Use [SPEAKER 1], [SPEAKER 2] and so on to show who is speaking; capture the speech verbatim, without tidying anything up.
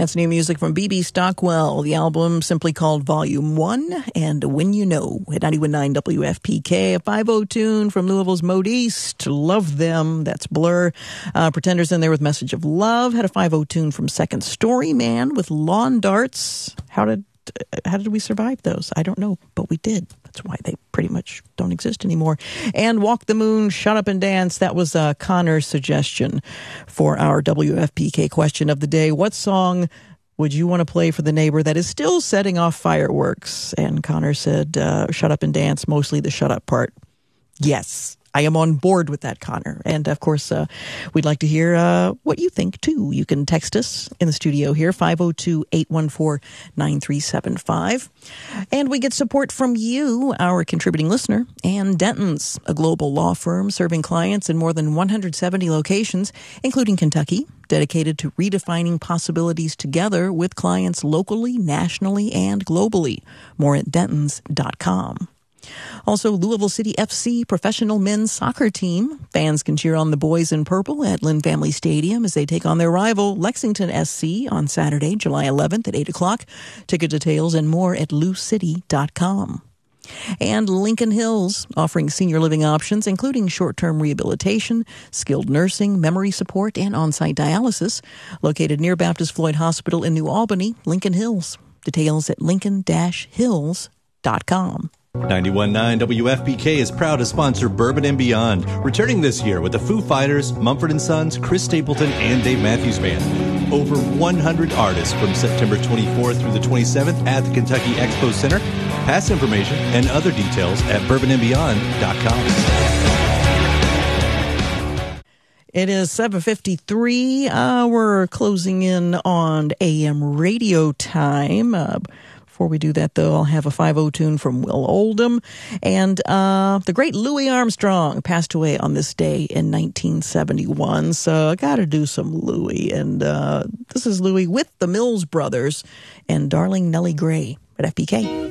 [SPEAKER 1] That's new music from B B Stockwell. The album simply called Volume one and When You Know at ninety-one point nine W F P K. A five oh tune from Louisville's Modiste. Love Them. That's Blur. Uh, Pretenders in there with Message of Love. Had a five oh tune from Second Story Man with Lawn Darts. How did how did we survive those? I don't know, but we did. That's why they pretty much don't exist anymore. And Walk the Moon, Shut Up and Dance. That was uh, Connor's suggestion for our W F P K question of the day. What song would you want to play for the neighbor that is still setting off fireworks? And Connor said, uh, Shut Up and Dance, mostly the shut up part. Yes, I am on board with that, Connor. And, of course, uh, we'd like to hear uh, what you think, too. You can text us in the studio here, five oh two, eight one four, nine three seven five. And we get support from you, our contributing listener, and Denton's, a global law firm serving clients in more than one hundred seventy locations, including Kentucky, dedicated to redefining possibilities together with clients locally, nationally, and globally. More at dentons dot com. Also, Louisville City F C professional men's soccer team. Fans can cheer on the boys in purple at Lynn Family Stadium as they take on their rival Lexington S C on Saturday, July eleventh at eight o'clock. Ticket details and more at lou city dot com. And Lincoln Hills, offering senior living options, including short-term rehabilitation, skilled nursing, memory support, and on-site dialysis. Located near Baptist Floyd Hospital in New Albany, Lincoln Hills. Details at lincoln dash hills dot com.
[SPEAKER 2] ninety-one point nine W F P K is proud to sponsor Bourbon and Beyond, returning this year with the Foo Fighters, Mumford and Sons, Chris Stapleton, and Dave Matthews Band. Over one hundred artists from September twenty-fourth through the twenty-seventh at the Kentucky Expo Center. Pass information and other details at bourbon and beyond dot com.
[SPEAKER 1] It is seven fifty-three. Uh, we're closing in on A M radio time. Uh, Before we do that, though, I'll have a five oh tune from Will Oldham. And uh, the great Louis Armstrong passed away on this day in nineteen seventy-one. So I got to do some Louis. And uh, this is Louis with the Mills Brothers and Darling Nellie Gray at F P K.